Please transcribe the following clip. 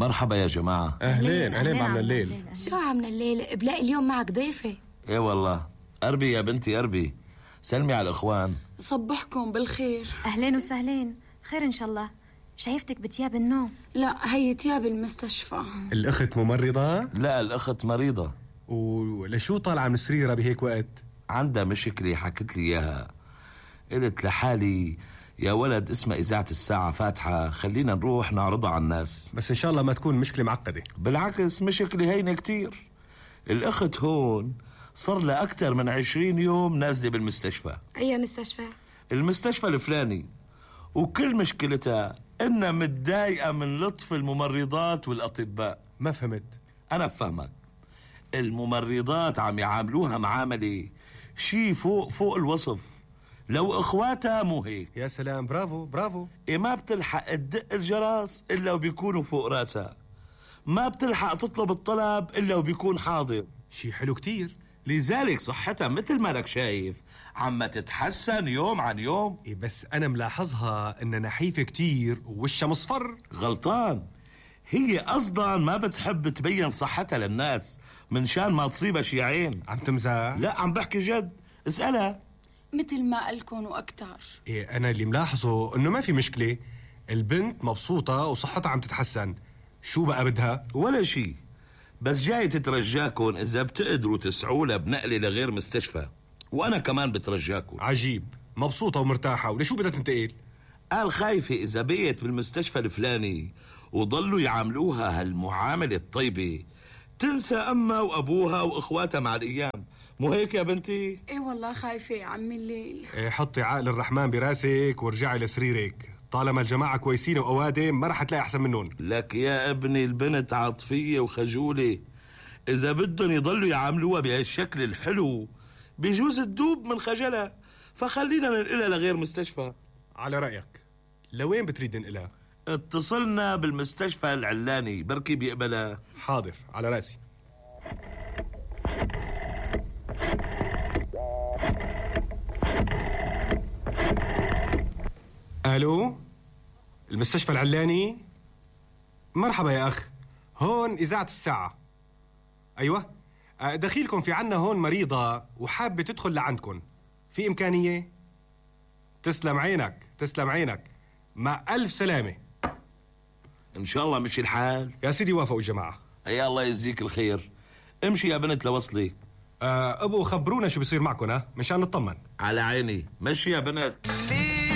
مرحبا يا جماعة. أهلين بعمل الليل. شو عمنا الليل؟ بلاقي اليوم معك ضيفة. ايه والله. أربي يا بنتي أربي، سلمي على الإخوان. صبحكم بالخير. أهلين وسهلين، خير إن شاء الله. شايفتك بتياب النوم. لا، هي تياب المستشفى. الأخت ممرضة؟ لا، الأخت مريضة. ولشو طالعة من سريرها بهيك وقت؟ عندها مشكلة حكت لي إياها. قلت لحالي يا ولد اسمها إذاعة الساعة فاتحة، خلينا نروح نعرضها على الناس. بس إن شاء الله ما تكون مشكلة معقدة. بالعكس، مشكلة هينة كتير. الأخت هون صار لها أكثر من 20 يوم نازلة بالمستشفى. أي مستشفى؟ المستشفى الفلاني. وكل مشكلتها إنها متضايقة من لطف الممرضات والأطباء. ما فهمت. أنا بفهمك. الممرضات عم يعاملوها معاملة شي فوق الوصف. لو إخواتها مو هيك. يا سلام، برافو برافو. إيه، ما بتلحق تدق الجرس إلا وبيكونوا فوق راسها. ما بتلحق تطلب الطلب إلا وبيكون حاضر. شي حلو كتير. لذلك صحتها مثل ما لك شايف عم تتحسن يوم عن يوم. إيه، بس أنا ملاحظها إنها نحيفة كتير ووشها مصفر. غلطان. هي أصلا ما بتحب تبين صحتها للناس من شان ما تصيبها شي عين. عم تمزح؟ لا، عم بحكي جد. اسألها. مثل ما قالكم وأكتر. إيه، أنا اللي ملاحظه إنه ما في مشكلة. البنت مبسوطة وصحتها عم تتحسن. شو بقى بدها؟ ولا شي، بس جاي تترجاكم إذا بتقدروا تسعوا لها بنقلة لغير مستشفى، وأنا كمان بترجاكم. عجيب، مبسوطة ومرتاحة، وليشو بدها تنتقل؟ قال خايفة إذا بقيت بالمستشفى الفلاني وضلوا يعاملوها هالمعاملة الطيبة تنسى أمها وأبوها وإخواتها مع الأيام. مو هيك يا بنتي؟ ايه والله خايفة يا عمي الليل. إيه، حطي عقل الرحمن براسك وارجعي لسريرك. طالما الجماعة كويسين وأوادم ما رح تلاقي أحسن منهم. لك يا ابني، البنت عاطفية وخجولة. إذا بدهم يضلوا يعاملوها بهالشكل الحلو بيجوز تدوب من خجلها. فخلينا ننقلها لغير مستشفى. على رأيك، لوين بتريد ننقلها؟ اتصلنا بالمستشفى العلاني، بركي بيقبلها. حاضر، على رأسي. ألو، المستشفى العلاني. مرحبا يا أخ، هون إذاعة الساعة. أيوة، دخيلكم في عنا هون مريضة وحابة تدخل لعندكم، في إمكانية؟ تسلم عينك تسلم عينك، مع ألف سلامة. إن شاء الله مشي الحال. يا سيدي وافقوا الجماعة. يا الله يجزيك الخير. امشي يا بنت لوصلي. أبو خبرونا شو بيصير معكم مشان نطمن. على عيني. مشي يا بنت.